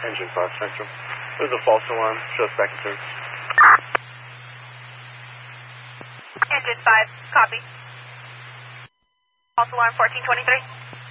Engine 5 Central. There's a false alarm. Show us back in service. Engine 5, copy. False alarm 1423.